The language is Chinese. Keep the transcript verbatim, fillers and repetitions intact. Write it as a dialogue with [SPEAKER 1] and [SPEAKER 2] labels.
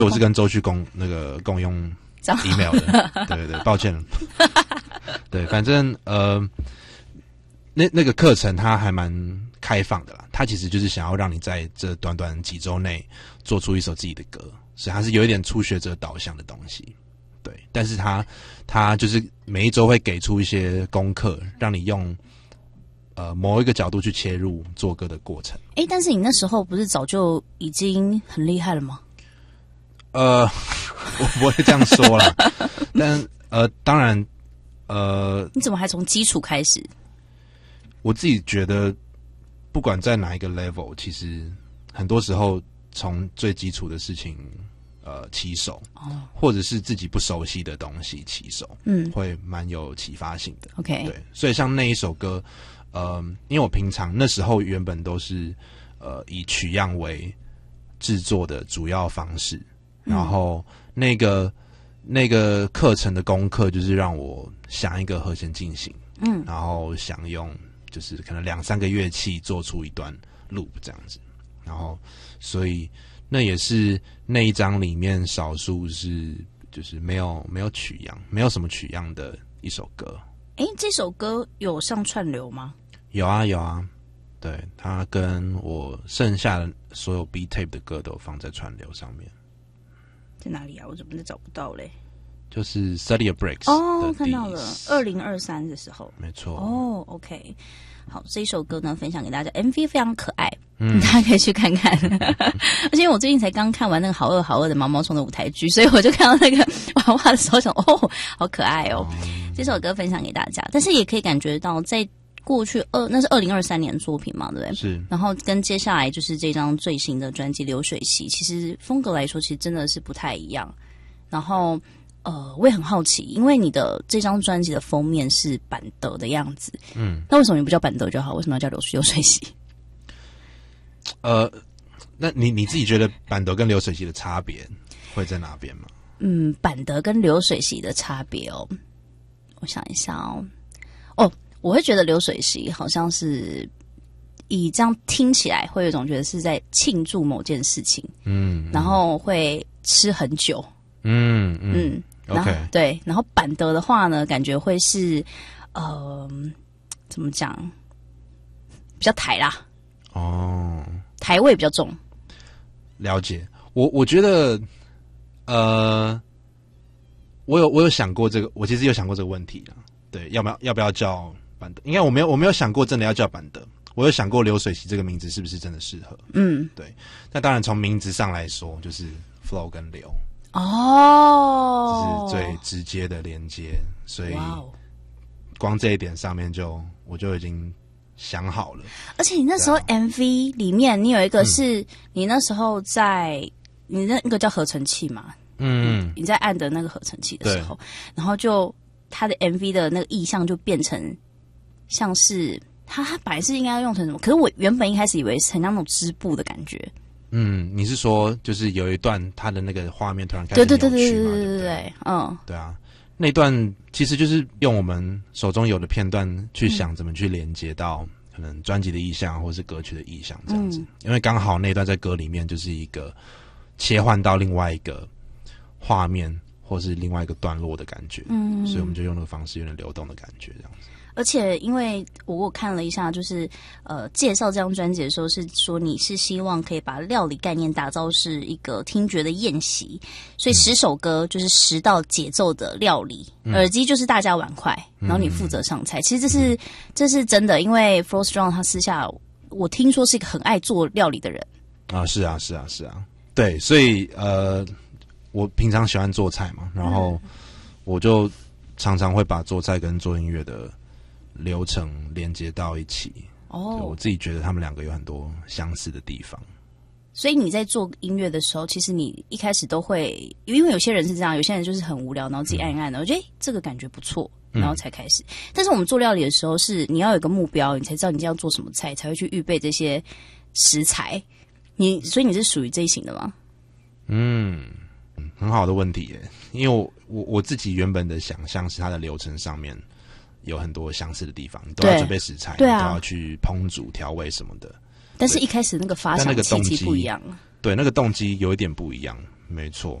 [SPEAKER 1] 我是跟周旭共那个共用 email 的，对对对，抱歉了。对，反正呃，那那个课程它还蛮开放的啦，它其实就是想要让你在这短短几周内做出一首自己的歌，所以它是有一点初学者导向的东西。对，但是它它就是每一周会给出一些功课，让你用呃某一个角度去切入做歌的过程。
[SPEAKER 2] 哎，但是你那时候不是早就已经很厉害了吗？
[SPEAKER 1] 呃，我不会这样说啦，但呃，当然，呃，
[SPEAKER 2] 你怎么还从基础开始？
[SPEAKER 1] 我自己觉得，不管在哪一个 level， 其实很多时候从最基础的事情。呃，起手，哦，或者是自己不熟悉的东西起手，嗯，会蛮有启发性的。
[SPEAKER 2] OK，
[SPEAKER 1] 对，所以像那一首歌，呃，因为我平常那时候原本都是呃以取样为制作的主要方式，嗯，然后那个那个课程的功课就是让我想一个和弦进行，嗯，然后想用就是可能两三个乐器做出一段 loop 这样子，然后所以。那也是那一张里面少数是就是没有没有取样，没有什么取样的一首歌。
[SPEAKER 2] 诶，这首歌有上串流吗？
[SPEAKER 1] 有啊有啊，对，它跟我剩下的所有 B tape 的歌都放在串流上面。
[SPEAKER 2] 在哪里啊？我怎么都找不到嘞？
[SPEAKER 1] 就是 Study a Breaks
[SPEAKER 2] 哦，看到了，二零二三的时候，
[SPEAKER 1] 没错。
[SPEAKER 2] 哦 ，OK， 好，这一首歌呢，分享给大家 ，M V 非常可爱。嗯，大家可以去看看。而且我最近才刚看完那个好饿好饿的毛毛虫的舞台剧，所以我就看到那个娃娃的时候想，哦，好可爱哦。嗯、这首歌分享给大家，但是也可以感觉到，在过去二那是二零二三年的作品嘛，对不对？
[SPEAKER 1] 是。
[SPEAKER 2] 然后跟接下来就是这张最新的专辑《流水席》，其实风格来说，其实真的是不太一样。然后，呃，我也很好奇，因为你的这张专辑的封面是板德的样子，嗯，那为什么你不叫板德就好？为什么要叫流水流水席？
[SPEAKER 1] 呃，那你你自己觉得板德跟流水席的差别会在哪边吗？
[SPEAKER 2] 嗯，板德跟流水席的差别哦，我想一下哦，哦，我会觉得流水席好像是以这样听起来会有一种觉得是在庆祝某件事情，嗯，然后会吃很久，嗯嗯 ，OK， 对，然后板德的话呢，感觉会是呃，怎么讲，比较台啦，哦。台味比较重，
[SPEAKER 1] 了解。我我觉得，呃，我有我有想过这个，我其实有想过这个问题啊。对，要不要要不要叫板德？应该我没有我没有想过真的要叫板德。我有想过流水席这个名字是不是真的适合？嗯，对。那当然从名字上来说，就是 flow 跟流哦，这是最直接的连接，所以光这一点上面就我就已经。想好了，
[SPEAKER 2] 而且你那时候 M V 里面，你有一个是、嗯、你那时候在你那个叫合成器嘛，嗯，你在按的那个合成器的时候，然后就它的 M V 的那个意象就变成像是它它本来是应该要用成什么，可是我原本一开始以为是很像那种织布的感觉。
[SPEAKER 1] 嗯，你是说就是有一段它的那个画面突然开始扭曲嘛？对对对对对对对，嗯，对啊。那段其实就是用我们手中有的片段去想怎么去连接到可能专辑的意象或是歌曲的意象这样子，嗯、因为刚好那段在歌里面就是一个切换到另外一个画面或是另外一个段落的感觉，嗯，所以我们就用那个方式有点流动的感觉这样子。
[SPEAKER 2] 而且因为我我看了一下，就是呃介绍这张专辑的时候是说你是希望可以把料理概念打造是一个听觉的宴席，所以十首歌就是十道节奏的料理，嗯、耳机就是大家碗筷，然后你负责上菜。嗯、其实这是这是真的，因为 Flo Strong 他私下我听说是一个很爱做料理的人
[SPEAKER 1] 啊，是啊是啊是啊，对，所以呃我平常喜欢做菜嘛，然后我就常常会把做菜跟做音乐的流程连接到一起哦，我自己觉得他们两个有很多相似的地方。
[SPEAKER 2] 所以你在做音乐的时候，其实你一开始都会，因为有些人是这样，有些人就是很无聊，然后自己按一按的，我觉得这个感觉不错，然后才开始。嗯、但是我们做料理的时候，是你要有一个目标，你才知道你今天要做什么菜，才会去预备这些食材。你所以你是属于这一型的吗？
[SPEAKER 1] 嗯，很好的问题耶，因为我我我自己原本的想象是它的流程上面。有很多相似的地方，你都要准备食材，对啊，都要去烹煮、调味什么的。
[SPEAKER 2] 但是一开始那个发想契机不一样。
[SPEAKER 1] 对，那个动机有一点不一样，没错。